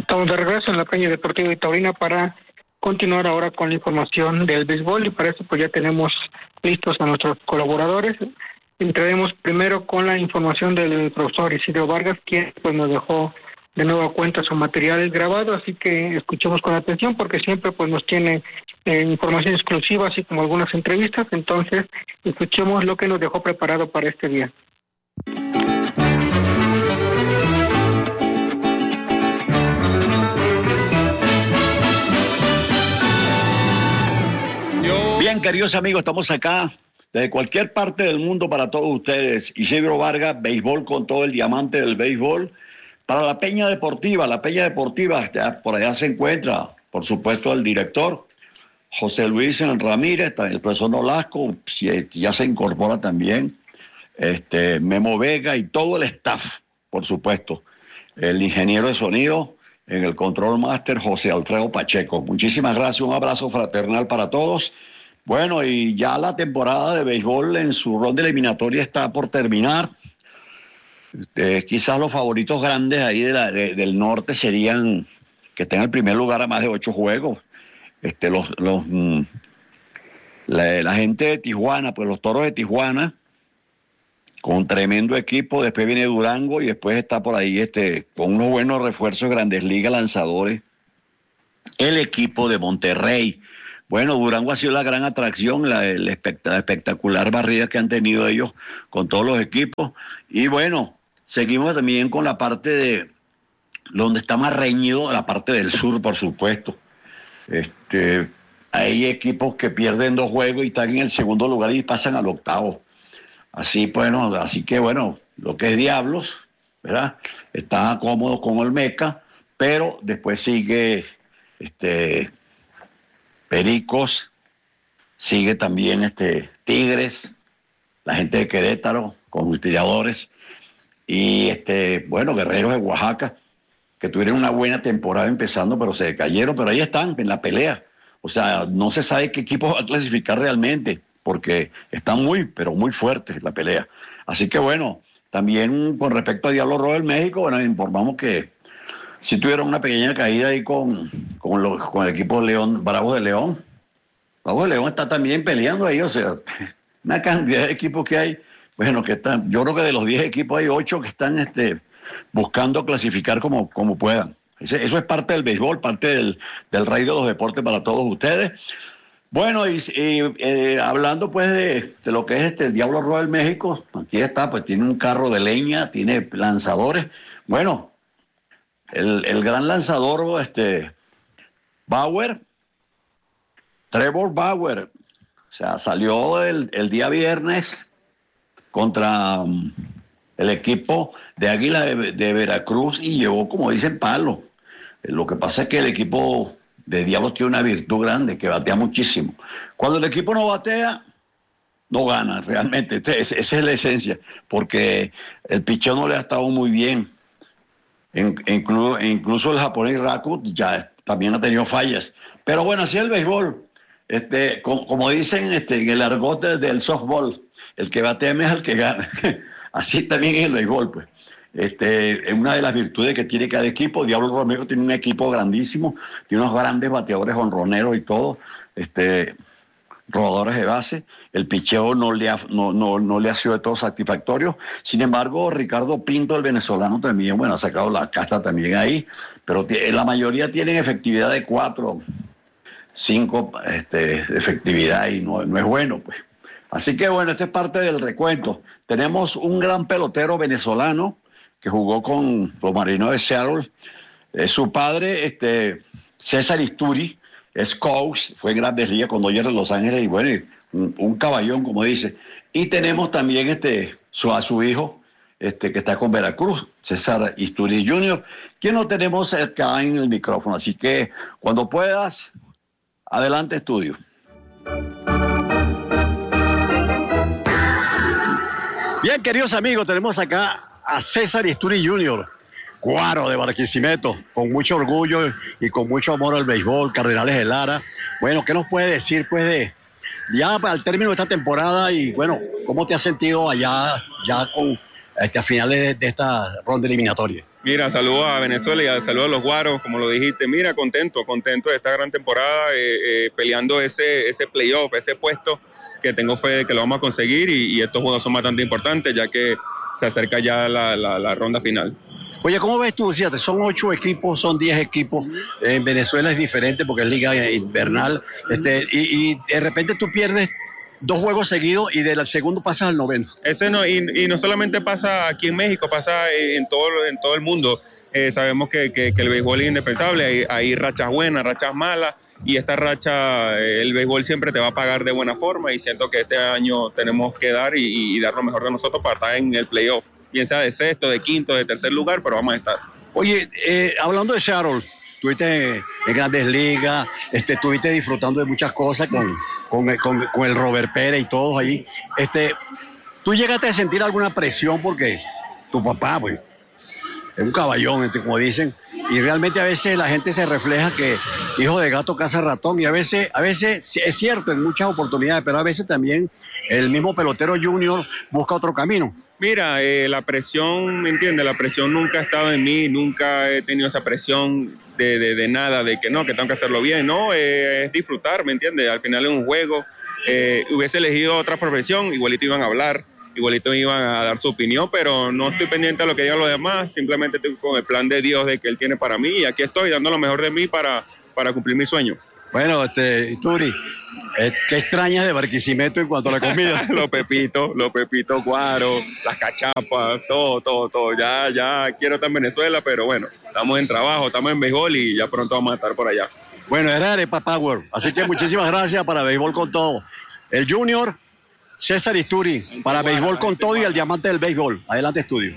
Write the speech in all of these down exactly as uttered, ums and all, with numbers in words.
Estamos de regreso en la Peña Deportiva de Taurina para continuar ahora con la información del béisbol, y para eso pues ya tenemos listos a nuestros colaboradores. Entraremos primero con la información del profesor Isidro Vargas, quien pues nos dejó de nueva cuenta su material grabado, así que escuchemos con atención porque siempre pues nos tiene eh, información exclusiva, así como algunas entrevistas. Entonces escuchemos lo que nos dejó preparado para este día. Bien, queridos amigos, estamos acá desde cualquier parte del mundo para todos ustedes. Isidro Vargas, béisbol con todo el diamante del béisbol, para la Peña Deportiva. La Peña Deportiva, por allá se encuentra, por supuesto, el director, José Luis Ramírez, el profesor Nolasco, ya se incorpora también, este, Memo Vega y todo el staff, por supuesto. El ingeniero de sonido en el Control Master, José Alfredo Pacheco. Muchísimas gracias, un abrazo fraternal para todos. Bueno, y ya la temporada de béisbol en su ronda eliminatoria está por terminar. Eh, quizás los favoritos grandes ahí de la, de, del norte serían que estén en el primer lugar a más de ocho juegos. Este, los, los, mm, la, la gente de Tijuana, pues los Toros de Tijuana, con un tremendo equipo. Después viene Durango y después está por ahí este, con unos buenos refuerzos, Grandes Ligas, lanzadores, el equipo de Monterrey. Bueno, Durango ha sido la gran atracción, la, la, espect- la espectacular barrida que han tenido ellos con todos los equipos. Y bueno, seguimos también con la parte de donde está más reñido, la parte del sur, por supuesto. Este, hay equipos que pierden dos juegos y están en el segundo lugar y pasan al octavo. Así, bueno, así que bueno, lo que es Diablos, ¿verdad? Está cómodo con Olmeca, pero después sigue este Pericos, sigue también este Tigres, la gente de Querétaro con los tiradores, y este, bueno, Guerreros de Oaxaca, que tuvieron una buena temporada empezando, pero se cayeron, pero ahí están en la pelea. O sea, no se sabe qué equipo va a clasificar realmente, porque está muy, pero muy fuerte la pelea. Así que bueno, también con respecto a Diablo Rojo del México, bueno, informamos que sí tuvieron una pequeña caída ahí con, con, los, con el equipo León, Bravos de León. Bravos de León está también peleando ahí, o sea, una cantidad de equipos que hay, bueno, que están, yo creo que de los diez equipos hay ocho que están este, buscando clasificar como, como puedan. Ese, eso es parte del béisbol, parte del, del rey de los deportes para todos ustedes. Bueno, y, y eh, hablando pues de, de lo que es este el Diablo Rojo del México, aquí está, pues tiene un carro de leña, tiene lanzadores. Bueno, el, el gran lanzador, este, Bauer, Trevor Bauer, o sea, salió el, el día viernes contra um, el equipo de Águila de, de Veracruz y llevó, como dicen, palo. Lo que pasa es que el equipo de Diablos tiene una virtud grande, que batea muchísimo. Cuando el equipo no batea, no gana realmente. Esa es la esencia, porque el picheo no le ha estado muy bien. En, incluso, incluso el japonés Raku ya también ha tenido fallas. Pero bueno, así es el béisbol. Este, como, como dicen este, en el argot del softball, el que batea es el que gana. Así también es el béisbol, pues. Este, es una de las virtudes que tiene cada equipo. Diablo Romero tiene un equipo grandísimo, tiene unos grandes bateadores honroneros y todo, este, rodadores de base. El picheo no le ha, no, no, no le ha sido de todo satisfactorio. Sin embargo, Ricardo Pinto, el venezolano, también, bueno, ha sacado la casta también ahí, pero t- la mayoría tienen efectividad de cuatro, cinco este, de efectividad y no, no es bueno, pues. Así que bueno, esta es parte del recuento. Tenemos un gran pelotero venezolano que jugó con los Marinos de Seattle. Eh, su padre, este, César Isturi, es coach, fue en Grandes Ligas con Dodgers de Los Ángeles y bueno, un, un caballón, como dice. Y tenemos también este, su, a su hijo, este, que está con Veracruz, César Isturi junior, quien lo tenemos acá en el micrófono. Así que cuando puedas, adelante, estudio. Bien, queridos amigos, tenemos acá a César Isturi junior, cuaro de Barquisimeto, con mucho orgullo y con mucho amor al béisbol, Cardenales de Lara. Bueno, ¿qué nos puede decir, pues, de ya al término de esta temporada y, bueno, cómo te has sentido allá ya con este, a finales de, de esta ronda eliminatoria? Mira, saludos a Venezuela y saludos a los Guaros, como lo dijiste. Mira, contento, contento de esta gran temporada, eh, eh, peleando ese, ese playoff, ese puesto que tengo fe de que lo vamos a conseguir y, y estos juegos son bastante importantes ya que se acerca ya la, la, la ronda final. Oye, ¿cómo ves tú? Fíjate, son ocho equipos, son diez equipos. En Venezuela es diferente porque es liga invernal. Este, y, y de repente tú pierdes dos juegos seguidos y del segundo pasas al noveno. Ese no, y, y no solamente pasa aquí en México, pasa en todo, en todo el mundo. Eh, sabemos que, que, que el béisbol es indispensable, hay, hay rachas buenas, rachas malas, y esta racha, eh, el béisbol siempre te va a pagar de buena forma, y siento que este año tenemos que dar y, y dar lo mejor de nosotros para estar en el playoff, bien sea de sexto, de quinto, de tercer lugar, pero vamos a estar. Oye, eh, hablando de Seattle, estuviste en Grandes Ligas, este, estuviste disfrutando de muchas cosas con, con, con, con el Robert Pérez y todos ahí. Este, ¿tú llegaste a sentir alguna presión porque tu papá, pues, es un caballón, este, como dicen, y realmente a veces la gente se refleja que hijo de gato caza ratón, y a veces, a veces es cierto en muchas oportunidades, pero a veces también el mismo pelotero junior busca otro camino? Mira, eh, la presión, ¿me entiendes? La presión nunca ha estado en mí, nunca he tenido esa presión de, de, de nada, de que no, que tengo que hacerlo bien, no, eh, es disfrutar, ¿me entiendes? Al final es un juego, eh, hubiese elegido otra profesión, igualito iban a hablar, igualito iban a dar su opinión, pero no estoy pendiente a lo que digan los demás, simplemente estoy con el plan de Dios de que Él tiene para mí, y aquí estoy dando lo mejor de mí para, para cumplir mi sueño. Bueno, este, Turi, eh, ¿qué extrañas de Barquisimeto en cuanto a la comida? Los pepitos, los pepitos guaros, las cachapas, todo, todo, todo. Ya, ya quiero estar en Venezuela, pero bueno, estamos en trabajo, estamos en béisbol y ya pronto vamos a estar por allá. Bueno, era Arepa Power, así que muchísimas gracias para Béisbol con Todo. El Junior César Isturi, para Béisbol con Todo y el diamante del béisbol. Adelante, estudio.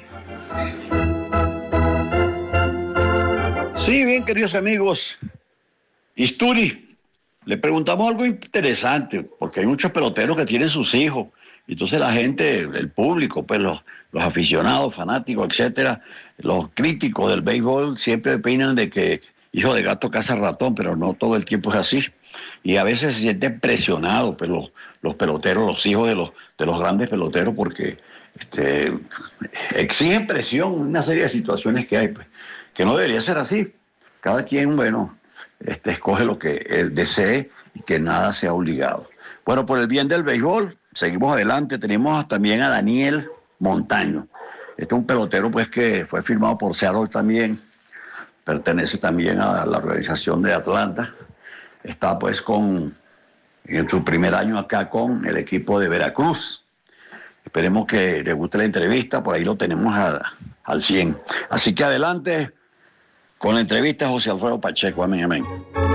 Sí, bien, queridos amigos. Isturi, le preguntamos algo interesante, porque hay muchos peloteros que tienen sus hijos, y entonces la gente, el público, pues los, los aficionados, fanáticos, etcétera, los críticos del béisbol siempre opinan de que hijo de gato caza ratón, pero no todo el tiempo es así, y a veces se sienten presionados, pues, los, los peloteros, los hijos de los, de los grandes peloteros, porque este, exigen presión, una serie de situaciones que hay, pues, que no debería ser así. Cada quien, bueno, Este, escoge lo que él desee y que nada sea obligado. Bueno, por el bien del béisbol, seguimos adelante. Tenemos también a Daniel Montaño. Este es un pelotero pues que fue firmado por Seattle también, pertenece también a la organización de Atlanta. Está pues con, en su primer año acá con el equipo de Veracruz. Esperemos que les guste la entrevista, por ahí lo tenemos a, al cien. Así que adelante con la entrevista, José Alfredo Pacheco. Amén, amén.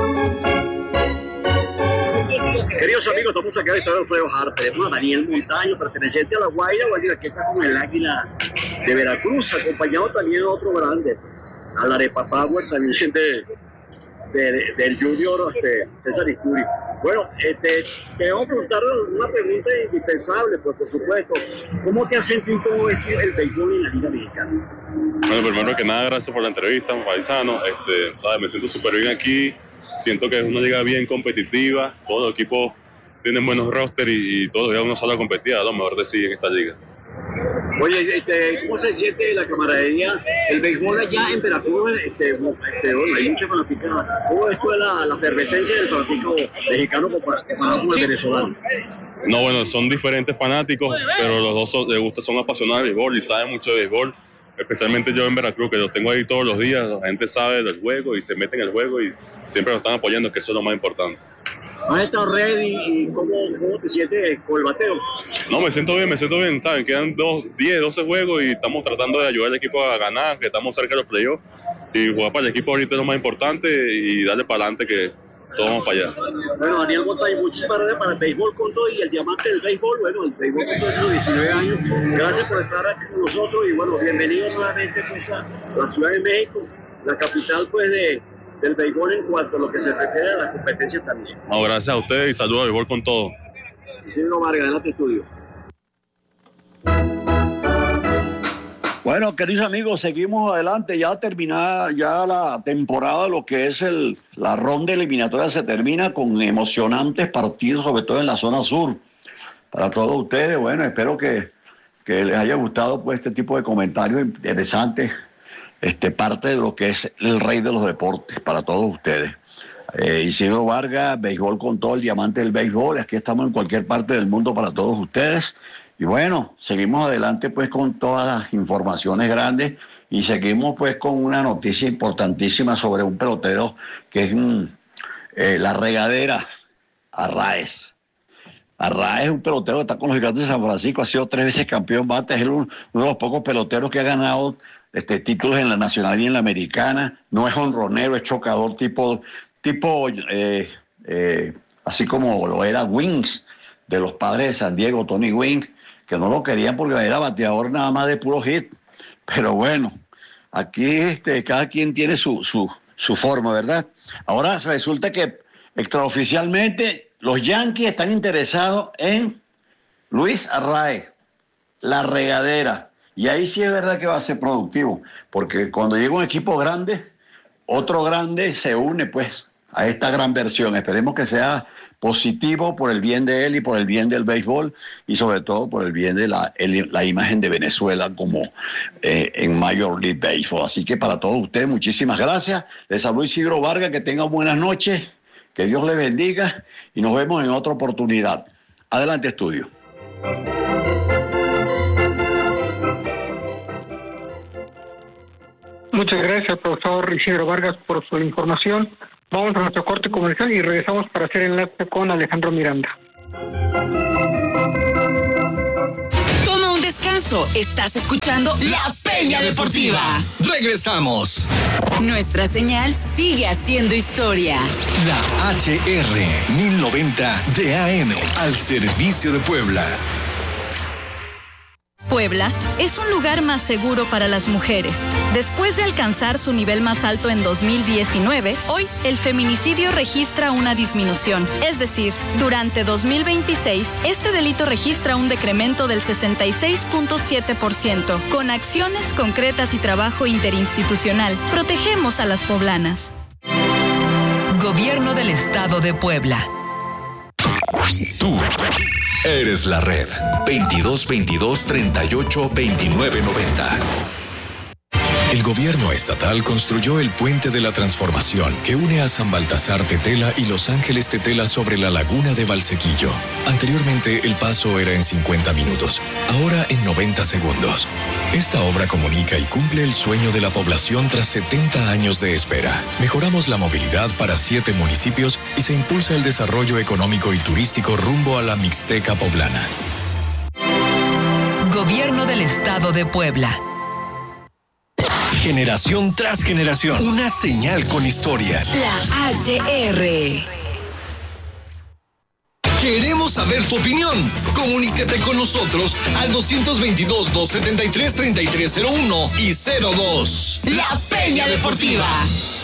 Queridos amigos, estamos acá en el estadio Alfredo Jara. Tenemos a Daniel Montaño, perteneciente a La Guaira. Guaira, que está con el Águila de Veracruz, acompañado también de otro grande, a la Arepa Power, también de, de, de, del Junior este, César Isturi. Bueno, este, te voy a preguntar una pregunta indispensable, pues por supuesto. ¿Cómo te has sentido todo esto, el béisbol en la Liga Mexicana? Bueno, primero que nada, gracias por la entrevista, paisano. Este, ¿sabes? Me siento súper bien aquí. Siento que es una liga bien competitiva. Todos los equipos tienen buenos rosters y, y todos ya uno sale a competir a lo mejor de sí en esta liga. Oye, este, ¿cómo se siente la camaradería? El béisbol allá en Veracruz, este, este, bueno, hay mucha fanaticada. ¿Cómo esto es la, la efervescencia del fanático mexicano comparado con el venezolano? No, bueno, son diferentes fanáticos, pero los dos son, les gusta, son apasionados del béisbol y saben mucho de béisbol. Especialmente yo en Veracruz, que los tengo ahí todos los días, la gente sabe del juego y se mete en el juego y siempre nos están apoyando, que eso es lo más importante. ¿Has estado ready y cómo, cómo te sientes con el bateo? No, me siento bien, me siento bien, ¿saben? Quedan dos, diez, doce juegos y estamos tratando de ayudar al equipo a ganar, que estamos cerca de los playoffs, y jugar para el equipo ahorita es lo más importante y darle para adelante, que todos vamos para allá. Bueno, Daniel Montaño, muchísimas gracias para el béisbol con todo y el diamante del béisbol. Bueno, el béisbol con todo tiene diecinueve años. Gracias por estar aquí con nosotros y bueno, bienvenido nuevamente pues, a la Ciudad de México, la capital pues de, del béisbol en cuanto a lo que se refiere a las competencias también. No, gracias a ustedes y saludos al béisbol con todo. Isidro Vargas, adelante estudio. Bueno, queridos amigos, seguimos adelante. Ya terminada ya la temporada, lo que es el, la ronda eliminatoria se termina con emocionantes partidos, sobre todo en la zona sur. Para todos ustedes, bueno, espero que, que les haya gustado pues este tipo de comentarios interesantes este, parte de lo que es el rey de los deportes para todos ustedes. Eh, Isidro Vargas, béisbol con todo, el diamante del béisbol. Aquí estamos en cualquier parte del mundo para todos ustedes. Y bueno, seguimos adelante pues con todas las informaciones grandes y seguimos pues con una noticia importantísima sobre un pelotero que es mm, eh, la regadera, Arraez. Arraez es un pelotero que está con los Gigantes de San Francisco, ha sido tres veces campeón bate, es uno, uno de los pocos peloteros que ha ganado este, títulos en la Nacional y en la Americana. No es honronero, es chocador tipo, tipo eh, eh, así como lo era Wings, de los Padres de San Diego, Tony Wing, que no lo querían porque era bateador nada más de puro hit. Pero bueno, aquí este, cada quien tiene su, su, su forma, ¿verdad? Ahora resulta que extraoficialmente los Yankees están interesados en Luis Arraez, la regadera. Y ahí sí es verdad que va a ser productivo, porque cuando llega un equipo grande, otro grande se une pues a esta gran versión. Esperemos que sea positivo por el bien de él y por el bien del béisbol y sobre todo por el bien de la, el, la imagen de Venezuela como eh, en Major League Baseball. Así que para todos ustedes, muchísimas gracias. Les saludo Isidro Vargas, que tengan buenas noches, que Dios les bendiga y nos vemos en otra oportunidad. Adelante, estudio. Muchas gracias, profesor Isidro Vargas, por su información. Vamos a nuestro corte comercial y regresamos para hacer enlace con Alejandro Miranda. Toma un descanso. Estás escuchando La Peña Deportiva. Regresamos. Nuestra señal sigue haciendo historia. La H R mil noventa de A M al servicio de Puebla. Puebla es un lugar más seguro para las mujeres. Después de alcanzar su nivel más alto en dos mil diecinueve, hoy el feminicidio registra una disminución. Es decir, durante dos mil veintiséis, este delito registra un decremento del sesenta y seis punto siete por ciento. Con acciones concretas y trabajo interinstitucional, protegemos a las poblanas. Gobierno del Estado de Puebla. Tú eres la red. veintidós veintidós treinta y ocho veintinueve noventa. El gobierno estatal construyó el Puente de la Transformación que une a San Baltasar Tetela y Los Ángeles Tetela sobre la laguna de Valsequillo. Anteriormente el paso era en cincuenta minutos, ahora en noventa segundos. Esta obra comunica y cumple el sueño de la población tras setenta años de espera. Mejoramos la movilidad para siete municipios y se impulsa el desarrollo económico y turístico rumbo a la Mixteca poblana. Gobierno del Estado de Puebla. Generación tras generación, una señal con historia. La H R. Queremos saber tu opinión. Comunícate con nosotros al dos veintidós, doscientos setenta y tres, treinta y tres cero uno y cero dos. La Peña Deportiva.